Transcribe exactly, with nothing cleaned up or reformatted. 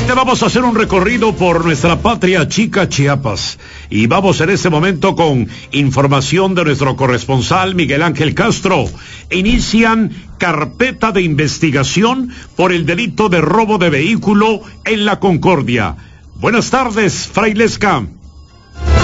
Nuevamente vamos a hacer un recorrido por nuestra patria chica Chiapas. Y vamos en este momento con información de nuestro corresponsal Miguel Ángel Castro. Inician carpeta de investigación por el delito de robo de vehículo en La Concordia. Buenas tardes, Frailesca.